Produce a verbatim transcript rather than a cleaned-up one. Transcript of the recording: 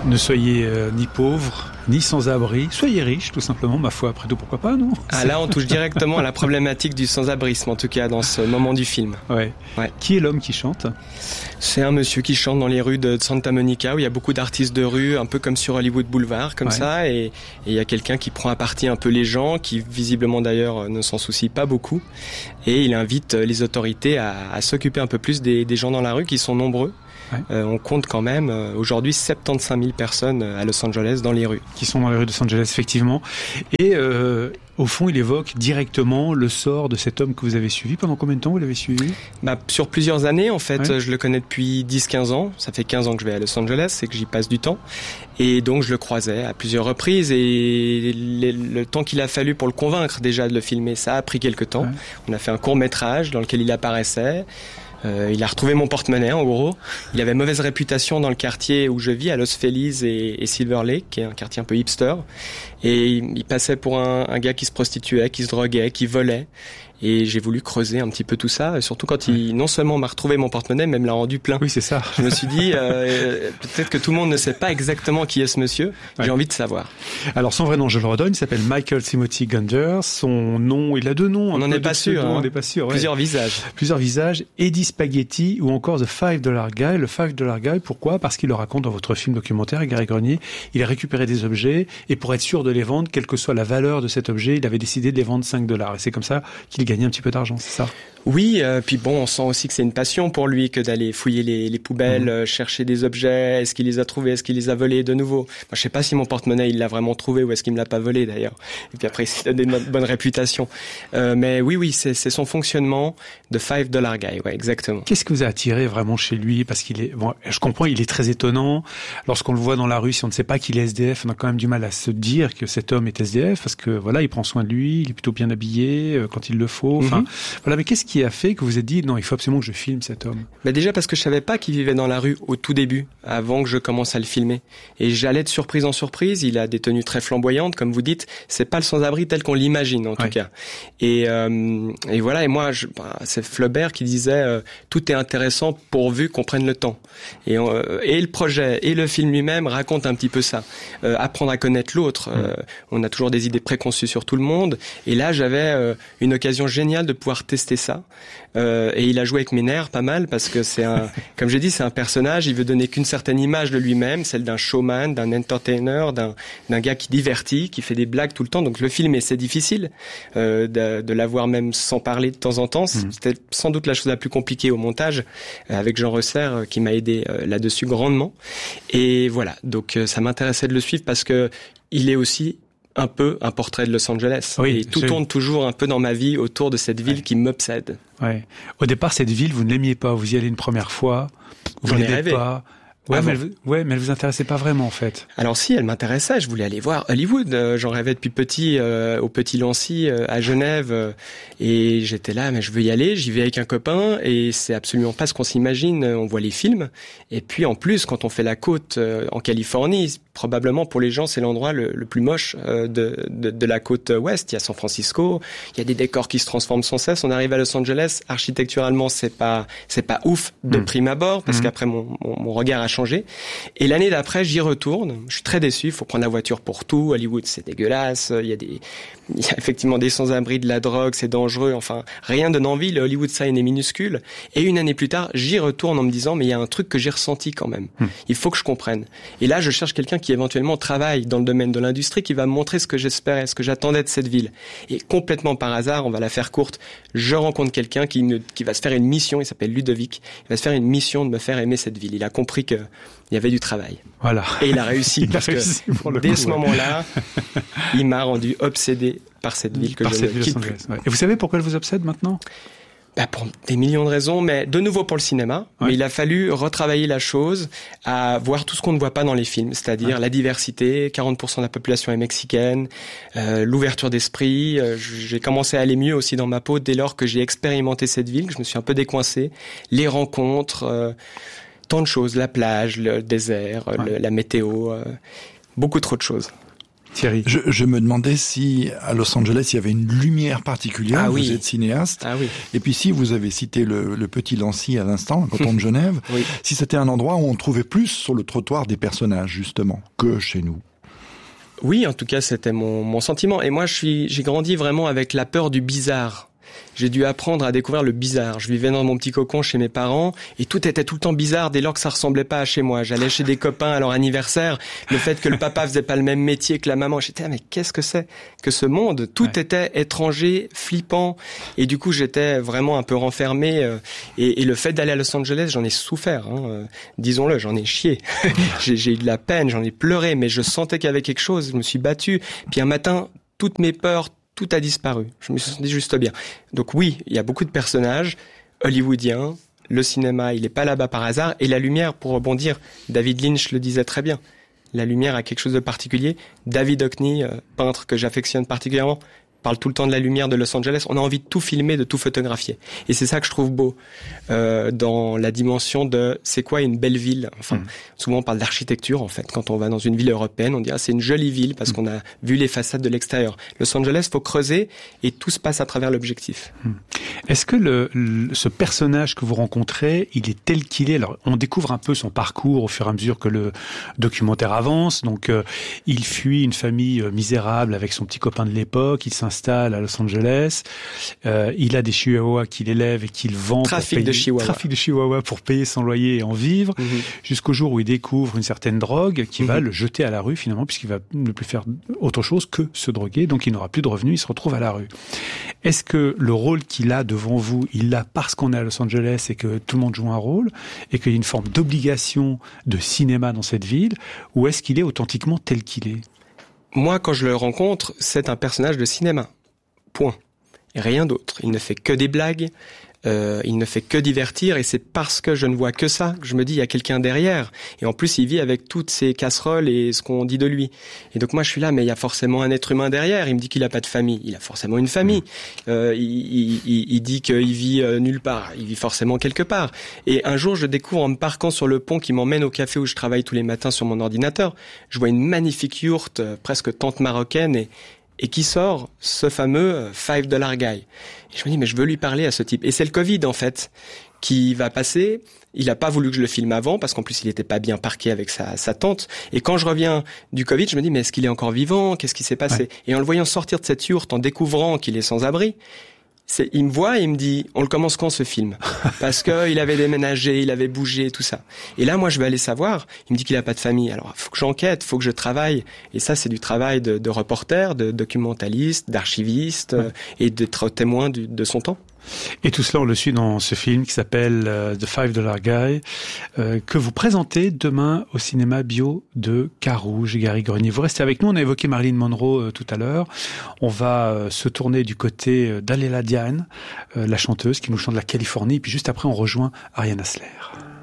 Ne soyez euh, ni pauvre, ni sans-abri. Soyez riche, tout simplement, ma foi. Après tout, pourquoi pas, non ? Ah là, on touche directement à la problématique du sans-abrisme, en tout cas, dans ce moment du film. Ouais. Ouais. Qui est l'homme qui chante ? C'est un monsieur qui chante dans les rues de Santa Monica, où il y a beaucoup d'artistes de rue, un peu comme sur Hollywood Boulevard, comme ouais. ça. Et il y a quelqu'un qui prend à partie un peu les gens, qui visiblement d'ailleurs ne s'en soucie pas beaucoup. Et il invite les autorités à, à s'occuper un peu plus des, des gens dans la rue, qui sont nombreux. Ouais. Euh, on compte quand même euh, aujourd'hui soixante-quinze mille personnes à Los Angeles dans les rues. Qui sont dans les rues de Los Angeles, effectivement. Et euh, au fond, il évoque directement le sort de cet homme que vous avez suivi. Pendant combien de temps vous l'avez suivi ? Bah, sur plusieurs années, en fait. Ouais. Je le connais depuis dix quinze ans. Ça fait quinze ans que je vais à Los Angeles et que j'y passe du temps. Et donc, je le croisais à plusieurs reprises. Et le, le temps qu'il a fallu pour le convaincre déjà de le filmer, ça a pris quelques temps. Ouais. On a fait un court-métrage dans lequel il apparaissait. Euh, il a retrouvé mon porte-monnaie, en gros. Il avait mauvaise réputation dans le quartier où je vis, à Los Feliz et, et Silver Lake, qui est un quartier un peu hipster. Et il, il passait pour un, un gars qui se prostituait, qui se droguait, qui volait. Et j'ai voulu creuser un petit peu tout ça, surtout quand il non seulement m'a retrouvé mon porte-monnaie, mais me l'a rendu plein. Oui, c'est ça. Je me suis dit, euh, peut-être que tout le monde ne sait pas exactement qui est ce monsieur. Ouais. J'ai envie de savoir. Alors, son vrai nom, je le redonne, il s'appelle Michael Timothy Gunder. Son nom, il a deux noms. On n'en est pas sûr. Hein. On n'est pas sûr. Ouais. Plusieurs visages. Plusieurs visages. Eddie Spaghetti ou encore The Five Dollar Guy. Le Five Dollar Guy, pourquoi ? Parce qu'il le raconte dans votre film documentaire, Gary Grenier. Il a récupéré des objets et pour être sûr de les vendre, quelle que soit la valeur de cet objet, il avait décidé de les vendre cinq dollars. Et c'est comme ça qu'il gagnait un petit peu d'argent. C'est ça. Oui, euh, puis bon, on sent aussi que c'est une passion pour lui que d'aller fouiller les, les poubelles, mmh. euh, chercher des objets. Est-ce qu'il les a trouvés ? Est-ce qu'il les a volés de nouveau ? Moi, je sais pas si mon porte-monnaie il l'a vraiment trouvé ou est-ce qu'il me l'a pas volé d'ailleurs. Et puis après, il s'est donné une bonne réputation. Euh, mais oui, oui, c'est, c'est son fonctionnement de Five Dollar Guy, ouais, exactement. Qu'est-ce que vous a attiré vraiment chez lui ? Parce qu'il est, bon, je comprends, il est très étonnant. Lorsqu'on le voit dans la rue, si on ne sait pas qu'il est S D F, on a quand même du mal à se dire que cet homme est S D F parce que voilà, il prend soin de lui, il est plutôt bien habillé euh, quand il le faut. Enfin, mmh. voilà. Mais qu'est-ce qui a fait que vous êtes dit non, il faut absolument que je filme cet homme ? Bah déjà parce que je savais pas qu'il vivait dans la rue au tout début, avant que je commence à le filmer. Et j'allais de surprise en surprise. Il a des tenues très flamboyantes, comme vous dites. C'est pas le sans-abri tel qu'on l'imagine, en ouais. tout cas. Et, euh, et voilà. Et moi, je, bah, c'est Flaubert qui disait euh, tout est intéressant pourvu qu'on prenne le temps. Et, euh, et le projet et le film lui-même racontent un petit peu ça. Euh, apprendre à connaître l'autre. Euh, mmh. On a toujours des idées préconçues sur tout le monde. Et là, j'avais euh, une occasion géniale de pouvoir tester ça. Euh, et il a joué avec mes nerfs pas mal parce que c'est un, comme j'ai dit, c'est un personnage. Il veut donner qu'une certaine image de lui-même, celle d'un showman, d'un entertainer, d'un, d'un gars qui divertit, qui fait des blagues tout le temps. Donc le film, et c'est difficile euh, de, de l'avoir même sans parler de temps en temps. Mmh. C'était sans doute la chose la plus compliquée au montage euh, avec Jean Resser euh, qui m'a aidé euh, là-dessus grandement. Et voilà, donc euh, ça m'intéressait de le suivre parce que il est aussi un peu un portrait de Los Angeles. Oui, et tout c'est... tourne toujours un peu dans ma vie autour de cette ville ouais. qui m'obsède. Ouais. Au départ, cette ville, vous ne l'aimiez pas. Vous y allez une première fois. Vous J'en ai l'aimez rêvé. pas. Ouais, mais elle, ouais, mais elle vous intéressait pas vraiment, en fait. Alors si, elle m'intéressait. Je voulais aller voir Hollywood. Euh, j'en rêvais depuis petit, euh, au Petit Lancy, euh, à Genève. Euh, et j'étais là, mais je veux y aller. J'y vais avec un copain. Et c'est absolument pas ce qu'on s'imagine. On voit les films. Et puis, en plus, quand on fait la côte euh, en Californie, probablement pour les gens, c'est l'endroit le, le plus moche euh, de, de, de la côte ouest. Il y a San Francisco. Il y a des décors qui se transforment sans cesse. On arrive à Los Angeles. Architecturalement, c'est pas, c'est pas ouf de mmh. prime abord. Parce mmh. qu'après, mon, mon, mon regard a changé. Et l'année d'après, j'y retourne. Je suis très déçu. Il faut prendre la voiture pour tout. Hollywood, c'est dégueulasse. Il y a des, il y a effectivement des sans-abri, de la drogue, c'est dangereux. Enfin, rien donne envie. Le Hollywood sign est minuscule. Et une année plus tard, j'y retourne en me disant, mais il y a un truc que j'ai ressenti quand même. Hum. Il faut que je comprenne. Et là, je cherche quelqu'un qui éventuellement travaille dans le domaine de l'industrie, qui va me montrer ce que j'espérais, ce que j'attendais de cette ville. Et complètement par hasard, on va la faire courte, je rencontre quelqu'un qui, ne, qui va se faire une mission. Il s'appelle Ludovic. Il va se faire une mission de me faire aimer cette ville. Il a compris que il y avait du travail. Voilà. Et il a réussi. il parce a réussi que dès coup, ce ouais. moment-là, il m'a rendu obsédé par cette ville que par je cette ne quitte plus. Ouais. Et vous savez pourquoi elle vous obsède maintenant ? Bah pour des millions de raisons, mais de nouveau pour le cinéma. Ouais. Mais il a fallu retravailler la chose, à voir tout ce qu'on ne voit pas dans les films, c'est-à-dire ouais. la diversité, quarante pour cent de la population est mexicaine, euh, l'ouverture d'esprit. Euh, j'ai commencé à aller mieux aussi dans ma peau dès lors que j'ai expérimenté cette ville, que je me suis un peu décoincé. Les rencontres... Euh, tant de choses, la plage, le désert, ouais. le, la météo, euh, beaucoup trop de choses. Thierry. Je, je me demandais si à Los Angeles il y avait une lumière particulière. Ah, vous oui. êtes cinéaste. Ah oui. Et puis si vous avez cité le, le petit Lancy à l'instant, le canton de Genève, Oui. si c'était un endroit où on trouvait plus sur le trottoir des personnages justement que chez nous. Oui, en tout cas, c'était mon, mon sentiment. Et moi, je suis, j'ai grandi vraiment avec la peur du bizarre. J'ai dû apprendre à découvrir le bizarre. Je vivais dans mon petit cocon chez mes parents et tout était tout le temps bizarre dès lors que ça ressemblait pas à chez moi. J'allais chez des copains à leur anniversaire. Le fait que le papa faisait pas le même métier que la maman, j'étais ah, mais qu'est-ce que c'est que ce monde? Tout ouais. était étranger, flippant. Et du coup, j'étais vraiment un peu renfermé. Et, et le fait d'aller à Los Angeles, j'en ai souffert. Hein. Disons-le, j'en ai chié. j'ai, j'ai eu de la peine, j'en ai pleuré, mais je sentais qu'il y avait quelque chose. Je me suis battu. Puis un matin, toutes mes peurs, tout a disparu. Je me suis senti juste bien. Donc oui, il y a beaucoup de personnages hollywoodiens. Le cinéma, il n'est pas là-bas par hasard. Et la lumière, pour rebondir, David Lynch le disait très bien. La lumière a quelque chose de particulier. David Hockney, euh, peintre que j'affectionne particulièrement, parle tout le temps de la lumière de Los Angeles. On a envie de tout filmer, de tout photographier. Et c'est ça que je trouve beau euh, dans la dimension de c'est quoi une belle ville. Enfin, mmh. souvent on parle d'architecture en fait. Quand on va dans une ville européenne, on dit ah c'est une jolie ville parce mmh. qu'on a vu les façades de l'extérieur. Los Angeles, faut creuser et tout se passe à travers l'objectif. Mmh. Est-ce que le, le, ce personnage que vous rencontrez, il est tel qu'il est? Alors, on découvre un peu son parcours au fur et à mesure que le documentaire avance. Donc, euh, il fuit une famille euh, misérable avec son petit copain de l'époque. Il s'installe à Los Angeles. Euh, il a des chihuahuas qu'il élève et qu'il vend. Trafic pour payer, de chihuahuas. Trafic de chihuahuas pour payer son loyer et en vivre. Mmh. Jusqu'au jour où il découvre une certaine drogue qui mmh. va le jeter à la rue finalement, puisqu'il va ne plus faire autre chose que se droguer. Donc, il n'aura plus de revenus. Il se retrouve à la rue. Est-ce que le rôle qu'il a devant vous, il l'a parce qu'on est à Los Angeles et que tout le monde joue un rôle et qu'il y a une forme d'obligation de cinéma dans cette ville, ou est-ce qu'il est authentiquement tel qu'il est? Moi, quand je le rencontre, c'est un personnage de cinéma. Point. Et rien d'autre. Il ne fait que des blagues, euh, il ne fait que divertir, et c'est parce que je ne vois que ça que je me dis il y a quelqu'un derrière. Et en plus, il vit avec toutes ses casseroles et ce qu'on dit de lui. Et donc moi, je suis là, mais il y a forcément un être humain derrière. Il me dit qu'il a pas de famille. Il a forcément une famille. Euh, il, il, il, il dit qu'il vit euh, nulle part. Il vit forcément quelque part. Et un jour, je découvre en me parquant sur le pont qui m'emmène au café où je travaille tous les matins sur mon ordinateur, je vois une magnifique yourte, euh, presque tente marocaine, et et qui sort ce fameux five dollar guy. Et je me dis, mais je veux lui parler à ce type. Et c'est le Covid, en fait, qui va passer. Il a pas voulu que je le filme avant, parce qu'en plus, il était pas bien parqué avec sa, sa tante. Et quand je reviens du Covid, je me dis, mais est-ce qu'il est encore vivant? Qu'est-ce qui s'est passé? Ouais. Et en le voyant sortir de cette yourte, en découvrant qu'il est sans abri, c'est, il me voit et il me dit, on le commence quand ce film? Parce que il avait déménagé, il avait bougé, tout ça. Et là, moi, je vais aller savoir. Il me dit qu'il a pas de famille. Alors, faut que j'enquête, faut que je travaille. Et ça, c'est du travail de, de reporter, de documentaliste, d'archiviste, ouais. euh, et d'être témoin du, de son temps. Et tout cela, on le suit dans ce film qui s'appelle euh, The Five Dollar Guy, euh, que vous présentez demain au cinéma bio de Carouge et Gary Grenier. Vous restez avec nous, on a évoqué Marilyn Monroe euh, tout à l'heure. On va euh, se tourner du côté euh, d'Alela Diane, euh, la chanteuse qui nous chante la Californie. Et puis juste après, on rejoint Ariane Hasler.